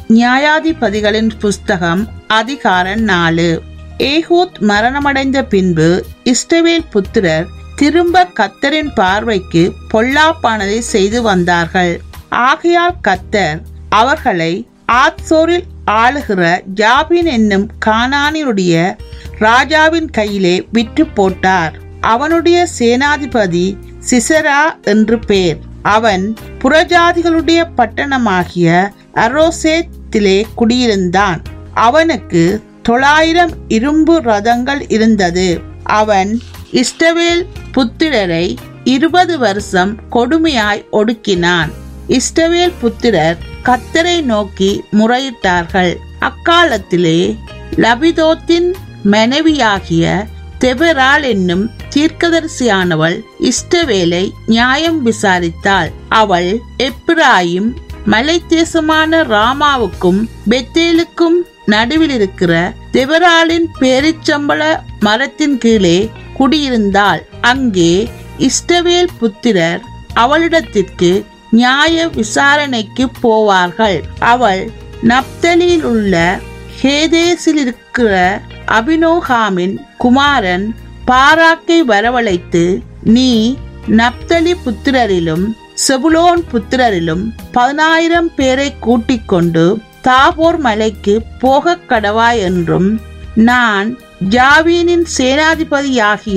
நியாயாதிபதிகளின் புஸ்தகம் அதிகாரம் 4. ஏகூத் மரணமடைந்த பின்பு இஸ்ரவேல் புத்திரர் திரும்ப கர்த்தரின் பார்வைக்கு பொல்லாப்பானதை செய்து வந்தார்கள். ஆகையால் கர்த்தர் அவர்களை ஆத்சோரில் ஆளுகிற யாபீன் என்னும் கானானியருடைய ராஜாவின் கையிலே விற்று போட்டார். அவனுடைய சேனாதிபதி சிசரா என்று பேர். அவன் புறஜாதிகளுடைய பட்டணமாகிய அரோசேத்திலே குடியிருந்தான். அவனுக்கு 900 இரும்பு ரதங்கள் இருந்தது. அவன் இஸ்ரவேல் புத்திரரை 20 வருஷம் கொடுமையாய் ஒடுக்கினான். இஸ்ரவேல் புத்திரர் கர்த்தரை நோக்கி முறையிட்டார்கள். அக்காலத்திலே லபிதோத்தின் மனைவியாகிய தெபராள் என்னும் தீர்க்கதரிசியானவள் இஸ்ரவேலை நியாயம் விசாரித்தாள். அவள் எப்பிராயிம் மலை தேசமான ராமாவுக்கும் பெத்தேலுக்கும் நடுவில் இருக்கிற தெபராளின் பேரிச்சம்பள மரத்தின் கீழே குடியிருந்தாள். அங்கே இஸ்ரவேல் புத்திரர் அவளிடத்திற்கு நியாய விசாரணைக்கு போவார்கள். அவள் நப்தலியில் உள்ள கேதேசில் இருக்கிற அபினோகாமின் குமாரன் பாராக்கை வரவழைத்து, நீ நப்தலி புத்திரரிலும் செபுலோன் புத்திரரிலும் 10,000 பேரை கூட்டிக் கொண்டு தாபோர் மலைக்கு போக கடவாய் என்றும், நான் யாபீனின் சேனாதிபதியாகிய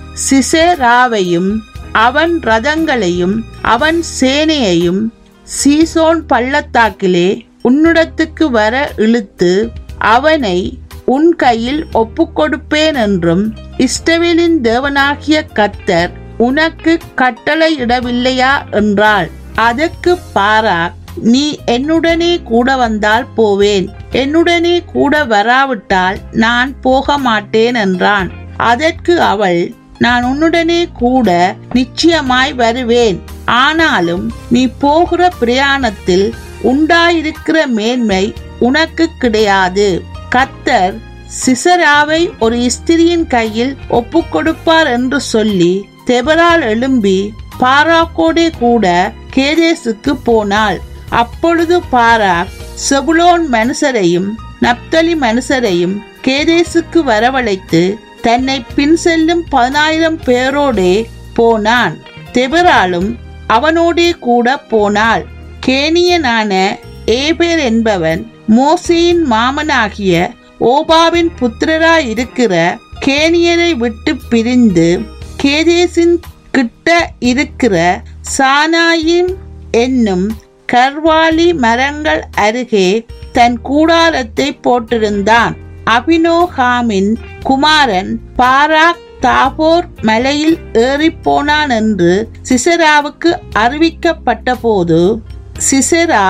சிசெராவையும் அவன் ரதங்களையும் அவன் சேனையையும் சீசோன் பள்ளத்தாக்கிலே உன்னிடத்துக்கு வர இழுத்து அவனை உன் கையில் ஒப்புக்கொடுப்பேன் என்றும் இஸ்ரவேலின் தேவனாகிய கர்த்தர் உனக்கு கட்டளையிடவில்லையா என்றாள். அதற்கு பாராக், நீ என்னுடனே கூட வந்தால் போவேன், என்னுடனே கூட வராவிட்டால் நான் போக மாட்டேன் என்றான். அதற்கு அவள், நான் உன்னுடனே கூட நிச்சயமாய் வருவேன். ஆனாலும் நீ போகிற பிரயாணத்தில் உண்டாயிருக்கிற மேன்மை உனக்கு கிடையாது. கர்த்தர் சிசராவை ஒரு ஸ்திரியின் கையில் ஒப்புக்கொடுப்பார் என்று சொல்லி தெபராள் எழும்பி பாராக்கோடே கூட கேதேசுக்கு போனாள். அப்பொழுது பாராக் செபுலோன் மனுஷரையும் நப்தலி மனுஷரையும் கேதேசுக்கு வரவழைத்து தன்னை பின் செல்லும் 10,000 பேரோடே போனான். தெபராளும் அவனோடே கூட போனாள். கேனியனான ஏபேர் என்பவன் மோசேயின் மாமனாகிய ஓபாவின் புத்திரராயிருக்கிற கேனியரை விட்டு பிரிந்து கேதேசின் கிட்ட இருக்கிற சானாயிம் என்னும் கர்வாலி மரங்கள் அருகே தன் கூடாரத்தை போட்டிருந்தான். அபினோகாமின் குமாரன் பாராக் தாபோர் மலையில் ஏறிப்போனான் என்று சிசராவுக்கு அறிவிக்கப்பட்ட போது, சிசரா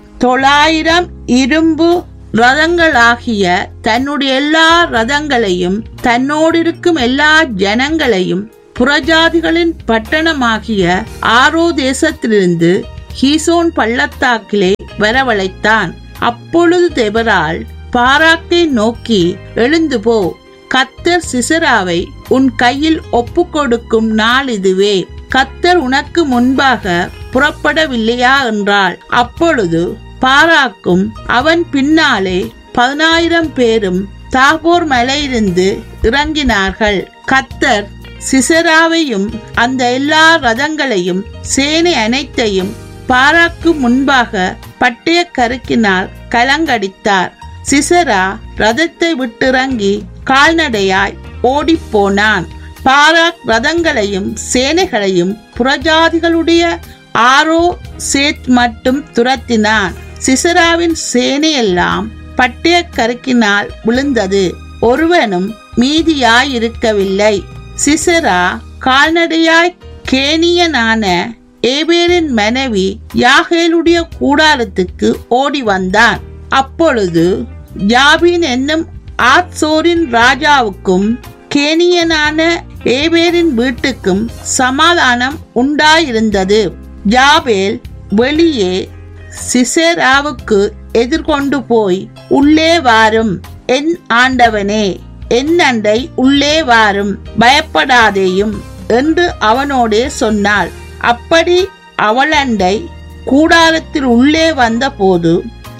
900 இரும்பு ரதங்களாகிய தன்னுடைய எல்லா ரதங்களையும் தன்னோடு இருக்கும் எல்லா ஜனங்களையும் புறஜாதிகளின் பட்டணமாகிய ஆரோ தேசத்திலிருந்து கீசோன் பள்ளத்தாக்கிலே வரவழைத்தான். அப்பொழுது தெபராள் பாராக்கை நோக்கி, எழுந்து போ, கர்த்தர் சிசராவை உன் கையில் ஒப்புக்கொடுக்கும் நாள் இதுவே. கர்த்தர் உனக்கு முன்பாக புறப்படவில்லையா என்றாள். அப்பொழுது பாராக்கும் அவன் பின்னாலே 10,000 பேரும் தாபோர் மலையிலிருந்து இறங்கினார்கள். கர்த்தர் சிசராவையும் அந்த எல்லா ரதங்களையும் சேனை அனைத்தையும் பாராக்கு முன்பாக பட்டய கருக்கினால் கலங்கடித்தார். சிசரா ரதத்தை விட்டிறங்கி கால்நடையாய் ஓடிப்போனான். பாராக் ரதங்களையும் சேனைகளையும் புறஜாதிகளுடைய ஆரோ சேத் மட்டும் துரத்தினான். சிசராவின் சேனையெல்லாம் பட்டய கருக்கினால் விழுந்தது, ஒருவனும் மீதியாயிருக்கவில்லை. சிசரா கால்நடையாய் கேனியனான ஏபேரின் மனைவி யாகேலுடைய கூடாரத்துக்கு ஓடி வந்தான். அப்பொழுது யாபீன் என்னும் ஆத்சோரின் ராஜாவுக்கும் கேனியனான ஏபேரின் வீட்டுக்கும் சமாதானம் உண்டாயிருந்தது. யாபேல் வெளியே சிசெராவுக்கு எதிர்கொண்டு போய், உள்ளே வாரும் என் ஆண்டவனே, என் அண்டை உள்ளே வாரும், பயப்படாதேயும் என்று அவனோடே சொன்னாள். அப்படி அவள் அண்டை கூடாரத்தில் உள்ளே வந்த போது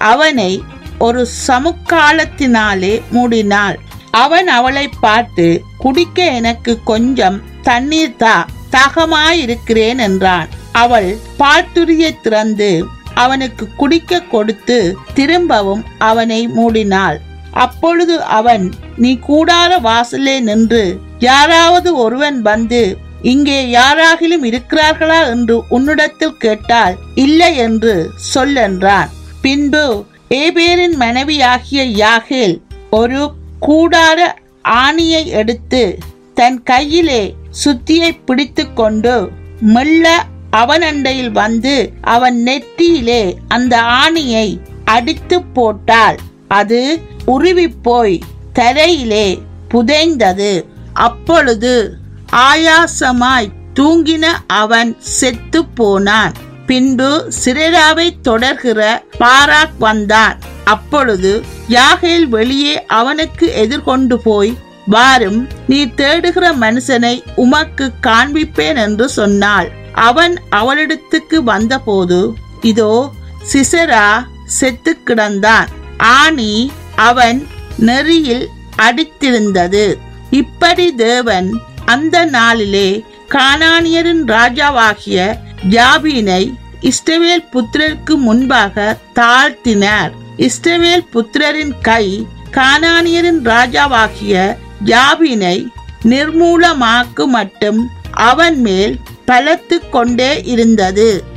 அவனை ஒரு சமுக்காலத்தினாலே மூடினாள். அவன் அவளை பார்த்து, குடிக்க எனக்கு கொஞ்சம் தண்ணீர் தா, தாகமாயிருக்கிறேன் என்றான். அவள் பால்துரியை திறந்து அவனுக்கு குடிக்க கொடுத்து திரும்பவும் அவனை மூடினாள். அப்பொழுது அவன், நீ கூடார வாசலே நின்று யாராவது ஒருவன் வந்து இங்கே யாராகிலும் இருக்கிறார்களா என்று உன்னிடத்தில் கேட்டால் இல்லை என்று சொல்லென்றான். பின்பு ஏபேரின் மனைவியாகிய யாகேல் ஒரு கூடார ஆணியை எடுத்து தன் கையிலே சுத்தியை பிடித்து கொண்டு மெல்ல அவன் அண்டையில் வந்து அவன் நெற்றியிலே அந்த ஆணியை அடித்து போட்டாள். அது உருவி போய் தரையிலே புதைந்தது. அப்பொழுது ஆயாசமாய் தூங்கின அவன் செத்து போனான். பின்பு சிரேராவை தொடர்கிற பாராக் வந்தான். அப்பொழுது யாகேல் வெளியே அவனுக்கு எதிர்கொண்டு போய், வாரும், நீ தேடுகிற மனுஷனை உமக்கு காண்பிப்பேன் என்று சொன்னாள். அவன் அவளிடத்துக்கு வந்தபோது இதோ சிசெரா செத்து கிடந்தான். ஆணி அவன் நெறியில் அடித்திருந்தது. இப்படி தேவன் அந்த நாளிலே கானானியரின் ராஜாவாகிய யாபீனை இஸ்ரவேல் புத்திரருக்கு முன்பாக தாழ்த்தினார். இஸ்ரவேல் புத்திரரின் கை கானானியரின் ராஜாவாகிய யாபீனை நிர்மூலமாக்கு மட்டும் அவன் மேல் பலத்து கொண்டே இருந்தது.